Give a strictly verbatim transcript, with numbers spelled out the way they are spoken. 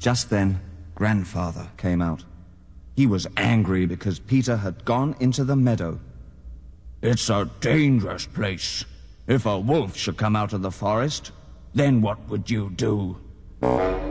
Just then, Grandfather came out. He was angry because Peter had gone into the meadow. It's a dangerous place. If a wolf should come out of the forest, then what would you do?